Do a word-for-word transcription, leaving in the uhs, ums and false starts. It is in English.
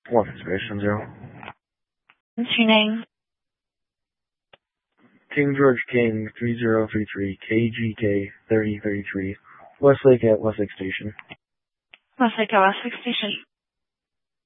One Inspiration Zero. What's your name? King George King three zero three three K G K thirty thirty-three. Westlake at Westlake Station. Westlake at Westlake Station.